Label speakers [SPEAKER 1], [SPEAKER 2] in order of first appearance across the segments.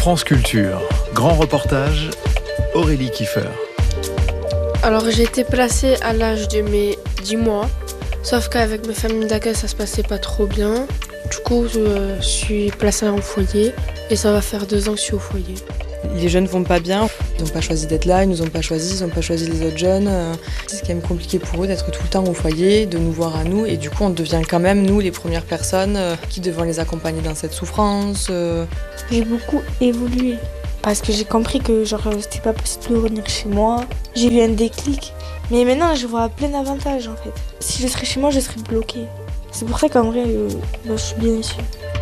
[SPEAKER 1] France Culture, grand reportage, Aurélie Kiefer.
[SPEAKER 2] Alors j'ai été placée à l'âge de mes 10 mois, sauf qu'avec mes familles d'accueil ça se passait pas trop bien. Du coup je suis placée en foyer et ça va faire 2 ans que je suis au foyer.
[SPEAKER 3] Les jeunes vont pas bien, ils n'ont pas choisi d'être là, ils nous ont pas choisi, ils n'ont pas choisi les autres jeunes. C'est quand même compliqué pour eux d'être tout le temps au foyer, de nous voir à nous, et du coup on devient quand même nous les premières personnes qui devons les accompagner dans cette souffrance.
[SPEAKER 4] J'ai beaucoup évolué parce que j'ai compris que c'était pas possible de revenir chez moi. J'ai eu un déclic, mais maintenant je vois plein d'avantages en fait. Si je serais chez moi, je serais bloquée. C'est pour ça qu'en vrai, je suis bien ici.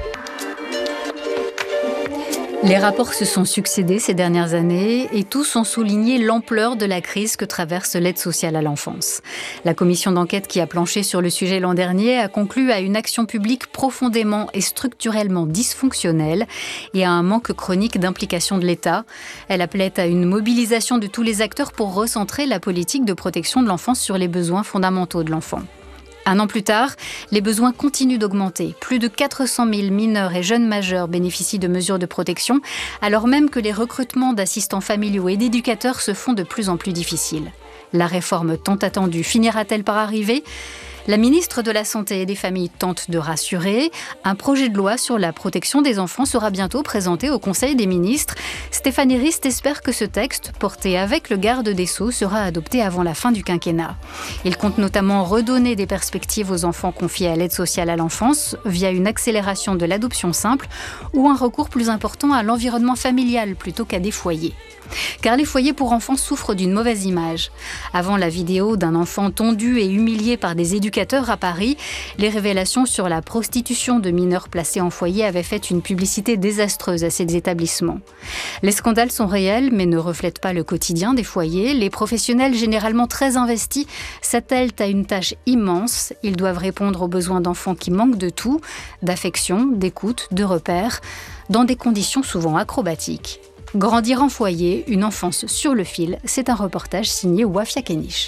[SPEAKER 5] Les rapports se sont succédés ces dernières années et tous ont souligné l'ampleur de la crise que traverse l'aide sociale à l'enfance. La commission d'enquête qui a planché sur le sujet l'an dernier a conclu à une action publique profondément et structurellement dysfonctionnelle et à un manque chronique d'implication de l'État. Elle appelait à une mobilisation de tous les acteurs pour recentrer la politique de protection de l'enfance sur les besoins fondamentaux de l'enfant. 1 an plus tard, les besoins continuent d'augmenter. Plus de 400 000 mineurs et jeunes majeurs bénéficient de mesures de protection, alors même que les recrutements d'assistants familiaux et d'éducateurs se font de plus en plus difficiles. La réforme tant attendue finira-t-elle par arriver ? La ministre de la Santé et des Familles tente de rassurer. Un projet de loi sur la protection des enfants sera bientôt présenté au Conseil des ministres. Stéphanie Rist espère que ce texte, porté avec le garde des Sceaux, sera adopté avant la fin du quinquennat. Il compte notamment redonner des perspectives aux enfants confiés à l'aide sociale à l'enfance via une accélération de l'adoption simple ou un recours plus important à l'environnement familial plutôt qu'à des foyers. Car les foyers pour enfants souffrent d'une mauvaise image. Avant la vidéo d'un enfant tondu et humilié par des éducateurs à Paris, les révélations sur la prostitution de mineurs placés en foyer avaient fait une publicité désastreuse à ces établissements. Les scandales sont réels mais ne reflètent pas le quotidien des foyers. Les professionnels, généralement très investis, s'attellent à une tâche immense. Ils doivent répondre aux besoins d'enfants qui manquent de tout, d'affection, d'écoute, de repères, dans des conditions souvent acrobatiques. Grandir en foyer, une enfance sur le fil, c'est un reportage signé Wafia Kenish.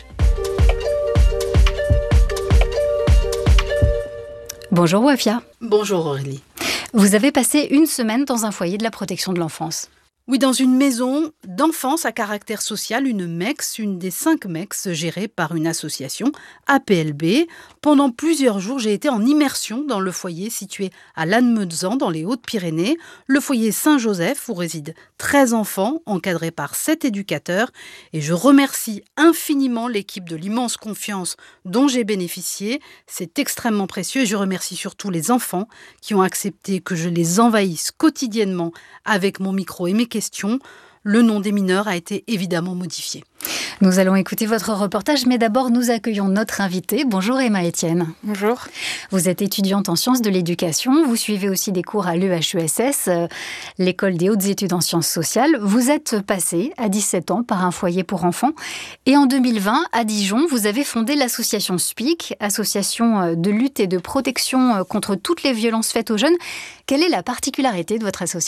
[SPEAKER 5] Bonjour Wafia.
[SPEAKER 6] Bonjour Aurélie.
[SPEAKER 5] Vous avez passé 1 semaine dans un foyer de la protection de l'enfance.
[SPEAKER 6] Oui, dans une maison d'enfance à caractère social, une MEX, une des 5 MEX gérée par une association, APLB. Pendant plusieurs jours, j'ai été en immersion dans le foyer situé à Lannemezan, dans les Hautes-Pyrénées, le foyer Saint-Joseph, où résident 13 enfants, encadrés par 7 éducateurs. Et je remercie infiniment l'équipe de l'immense confiance dont j'ai bénéficié. C'est extrêmement précieux et je remercie surtout les enfants qui ont accepté que je les envahisse quotidiennement avec mon micro et mes questions. Le nom des mineurs a été évidemment modifié.
[SPEAKER 5] Nous allons écouter votre reportage, mais d'abord nous accueillons notre invitée. Bonjour Emma Etienne.
[SPEAKER 7] Bonjour.
[SPEAKER 5] Vous êtes étudiante en sciences de l'éducation, vous suivez aussi des cours à l'EHESS, l'école des hautes études en sciences sociales. Vous êtes passée à 17 ans par un foyer pour enfants et en 2020, à Dijon, vous avez fondé l'association SPIC, association de lutte et de protection contre toutes les violences faites aux jeunes. Quelle est la particularité de votre association ?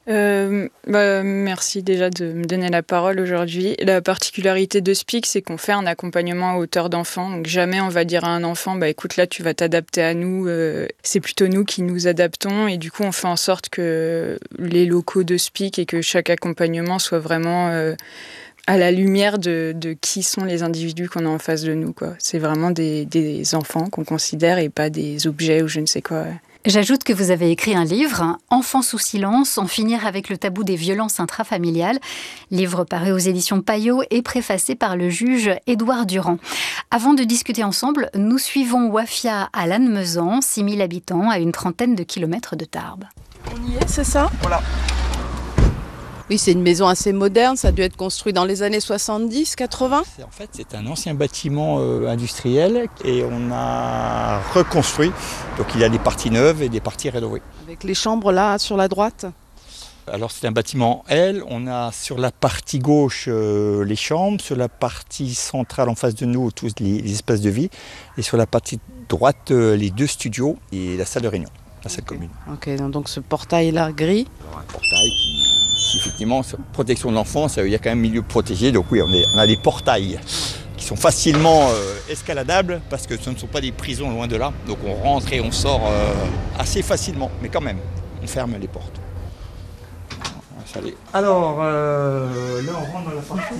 [SPEAKER 7] Merci déjà de me donner la parole aujourd'hui. La particularité de SPIC, c'est qu'on fait un accompagnement à hauteur d'enfant. Donc jamais on va dire à un enfant, écoute là tu vas t'adapter à nous. C'est plutôt nous qui nous adaptons et du coup on fait en sorte que les locaux de SPIC et que chaque accompagnement soit vraiment à la lumière de qui sont les individus qu'on a en face de nous, quoi. C'est vraiment des enfants qu'on considère et pas des objets ou je ne sais quoi.
[SPEAKER 5] J'ajoute que vous avez écrit un livre, Enfants sous silence, en finir avec le tabou des violences intrafamiliales. Livre paru aux éditions Payot et préfacé par le juge Édouard Durand. Avant de discuter ensemble, nous suivons Wafia à Lannemezan, 6 000 habitants, à une trentaine de kilomètres de Tarbes.
[SPEAKER 3] On y est, c'est ça ?
[SPEAKER 8] Voilà.
[SPEAKER 9] Oui, c'est une maison assez moderne, ça a dû être construit dans les années 70, 80.
[SPEAKER 8] En fait, c'est un ancien bâtiment industriel et on a reconstruit. Donc il y a des parties neuves et des parties rénovées.
[SPEAKER 9] Avec les chambres là, sur la droite.
[SPEAKER 8] Alors c'est un bâtiment L, on a sur la partie gauche les chambres, sur la partie centrale en face de nous tous les espaces de vie et sur la partie droite les 2 studios et la salle de réunion, la salle commune.
[SPEAKER 9] Ok, donc ce portail là gris.
[SPEAKER 8] Alors, un portail qui... Effectivement, sur protection de l'enfance, il y a quand même milieu protégé. Donc oui, on a des portails qui sont facilement escaladables parce que ce ne sont pas des prisons loin de là. Donc on rentre et on sort assez facilement. Mais quand même, on ferme les portes. Salut. Alors, là, on rentre dans la partie.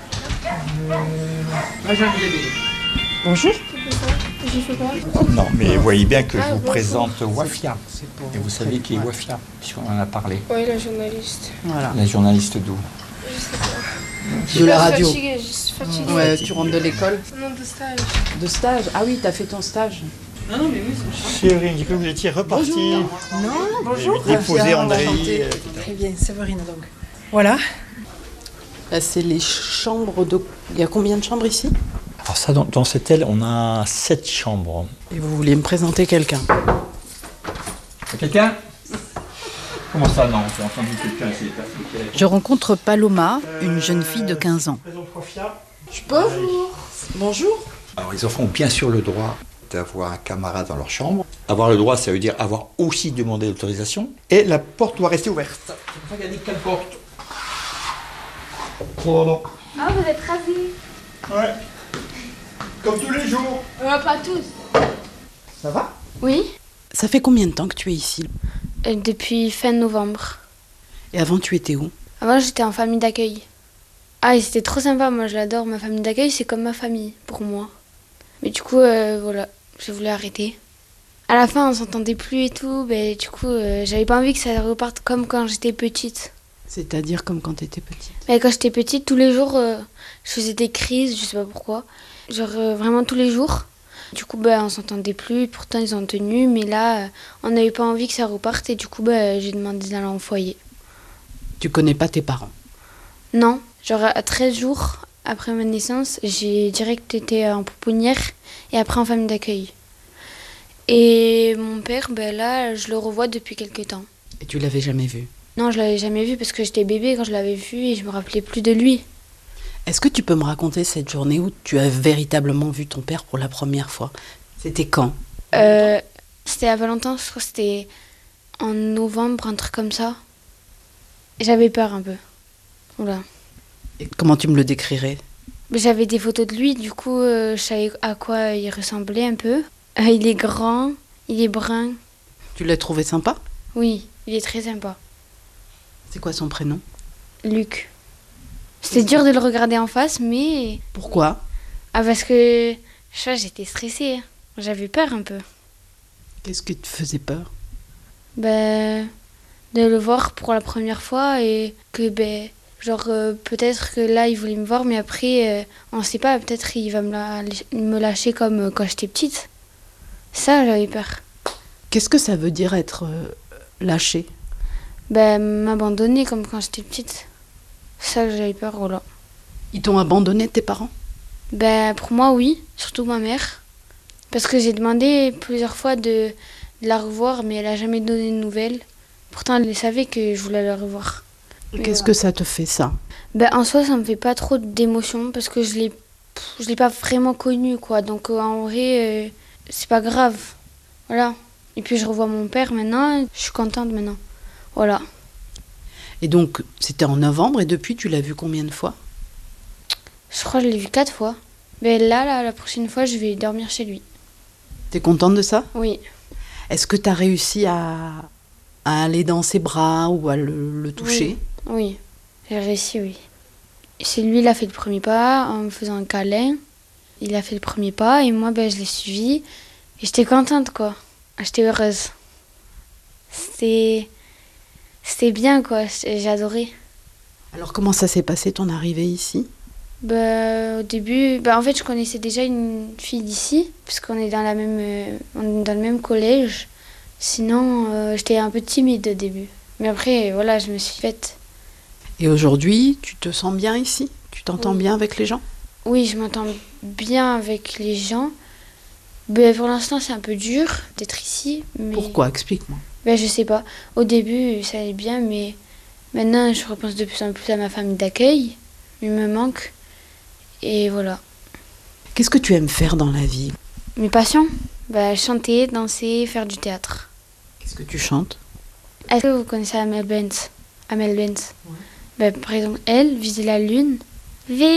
[SPEAKER 9] Bonjour.
[SPEAKER 2] J'ai fait quoi?
[SPEAKER 8] Non, mais vous voyez bien que je vous présente Wafia. Et vous savez qui est Wafia, puisqu'on en a parlé.
[SPEAKER 2] Oui, la journaliste.
[SPEAKER 9] Voilà.
[SPEAKER 8] La journaliste d'où?
[SPEAKER 2] Je sais pas.
[SPEAKER 9] De la radio.
[SPEAKER 2] Je suis fatiguée.
[SPEAKER 9] Ouais, tu rentres de l'école.
[SPEAKER 2] Non, de stage.
[SPEAKER 9] De stage. Ah oui, t'as fait ton stage. Non, mais oui,
[SPEAKER 8] Séverine, j'ai cru que vous étiez reparti.
[SPEAKER 9] Non, bonjour.
[SPEAKER 8] Déposé André.
[SPEAKER 10] Très bien, Séverine donc. Voilà.
[SPEAKER 9] Là, c'est les chambres de... Il y a combien de chambres ici?
[SPEAKER 8] Alors ça, dans cette aile, on a 7 chambres.
[SPEAKER 9] Et vous vouliez me présenter quelqu'un?
[SPEAKER 8] Quelqu'un? Comment ça, non? J'ai entendu quelqu'un essayer de faire.
[SPEAKER 6] Je rencontre Paloma, une jeune fille de 15 ans.
[SPEAKER 9] Je peux vous... Bonjour.
[SPEAKER 8] Alors les enfants ont bien sûr le droit d'avoir un camarade dans leur chambre. Avoir le droit, ça veut dire avoir aussi demandé l'autorisation. Et la porte doit rester ouverte. C'est pour ça qu'il y a dit quelle porte. Oh non.
[SPEAKER 2] Ah, vous êtes rasés?
[SPEAKER 8] Ouais. Comme tous les jours.
[SPEAKER 2] Pas tous.
[SPEAKER 8] Ça va?
[SPEAKER 2] Oui.
[SPEAKER 9] Ça fait combien de temps que tu es ici?
[SPEAKER 2] Depuis fin novembre.
[SPEAKER 9] Et avant, tu étais où?
[SPEAKER 2] Avant, j'étais en famille d'accueil. Ah, et c'était trop sympa. Moi, je l'adore. Ma famille d'accueil, c'est comme ma famille pour moi. Mais du coup, voilà, j'ai voulu arrêter. À la fin, on s'entendait plus et tout. Mais du coup, j'avais pas envie que ça reparte comme quand j'étais petite.
[SPEAKER 9] C'est-à-dire comme quand tu étais petite?
[SPEAKER 2] Mais quand j'étais petite, tous les jours, je faisais des crises, je sais pas pourquoi. Genre vraiment tous les jours. Du coup, on s'entendait plus. Pourtant, ils ont tenu. Mais là, on n'avait pas envie que ça reparte. Et du coup, j'ai demandé d'aller en foyer.
[SPEAKER 9] Tu connais pas tes parents?
[SPEAKER 2] Non. Genre à 13 jours après ma naissance, j'ai direct été en pouponnière et après en famille d'accueil. Et mon père, là, je le revois depuis quelques temps.
[SPEAKER 9] Et tu l'avais jamais vu?
[SPEAKER 2] Non, je l'avais jamais vu parce que j'étais bébé quand je l'avais vu et je me rappelais plus de lui.
[SPEAKER 9] Est-ce que tu peux me raconter cette journée où tu as véritablement vu ton père pour la première fois? C'était quand?
[SPEAKER 2] C'était à Valentin, je crois que c'était en novembre, un truc comme ça. J'avais peur un peu. Oula.
[SPEAKER 9] Et comment tu me le décrirais?
[SPEAKER 2] J'avais des photos de lui, du coup, je savais à quoi il ressemblait un peu. Il est grand, il est brun.
[SPEAKER 9] Tu l'as trouvé sympa?
[SPEAKER 2] Oui, il est très sympa.
[SPEAKER 9] C'est quoi son prénom?
[SPEAKER 2] Luc. C'était dur de le regarder en face, mais...
[SPEAKER 9] Pourquoi?
[SPEAKER 2] Ah, parce que j'étais stressée. J'avais peur un peu.
[SPEAKER 9] Qu'est-ce qui te faisait peur?
[SPEAKER 2] De le voir pour la première fois et que, peut-être que là, il voulait me voir, mais après, on sait pas, peut-être il va me lâcher comme quand j'étais petite. Ça, j'avais peur.
[SPEAKER 9] Qu'est-ce que ça veut dire être lâché?
[SPEAKER 2] M'abandonner comme quand j'étais petite. Ça, j'avais peur, voilà.
[SPEAKER 9] Ils t'ont abandonné, tes parents?
[SPEAKER 2] Pour moi, oui, surtout ma mère. Parce que j'ai demandé plusieurs fois de la revoir, mais elle a jamais donné de nouvelles. Pourtant, elle savait que je voulais la revoir.
[SPEAKER 9] Qu'est-ce que ça te fait, ça?
[SPEAKER 2] En soi, ça me fait pas trop d'émotion parce que je l'ai pas vraiment connu, quoi. Donc, en vrai, c'est pas grave. Voilà. Et puis, je revois mon père maintenant. Je suis contente maintenant. Voilà.
[SPEAKER 9] Et donc, c'était en novembre, et depuis, tu l'as vu combien de fois?
[SPEAKER 2] Je crois que je l'ai vu 4 fois. Là, la prochaine fois, je vais dormir chez lui.
[SPEAKER 9] T'es contente de ça?
[SPEAKER 2] Oui.
[SPEAKER 9] Est-ce que t'as réussi à aller dans ses bras ou à le toucher?
[SPEAKER 2] Oui, j'ai réussi, oui. C'est lui, il a fait le premier pas en me faisant un câlin. Il a fait le premier pas et moi, je l'ai suivi. Et j'étais contente, quoi. J'étais heureuse. C'était bien, quoi. J'ai adoré.
[SPEAKER 9] Alors, comment ça s'est passé, ton arrivée ici?
[SPEAKER 2] Au début, en fait, je connaissais déjà une fille d'ici, puisqu'on est dans le même collège. Sinon, j'étais un peu timide au début. Mais après, voilà, je me suis faite.
[SPEAKER 9] Et aujourd'hui, tu te sens bien ici? Tu t'entends bien avec les gens?
[SPEAKER 2] Oui, je m'entends bien avec les gens. Pour l'instant, c'est un peu dur d'être ici. Mais...
[SPEAKER 9] Pourquoi? Explique-moi.
[SPEAKER 2] Je sais pas. Au début, ça allait bien, mais maintenant, je repense de plus en plus à ma famille d'accueil. Il me manque. Et voilà.
[SPEAKER 9] Qu'est-ce que tu aimes faire dans la vie?
[SPEAKER 2] Mes passions? Chanter, danser, faire du théâtre.
[SPEAKER 9] Qu'est-ce que tu chantes?
[SPEAKER 2] Est-ce que vous connaissez Amel Bent? Amel Bent. Ouais. Par exemple, elle, Viser la lune.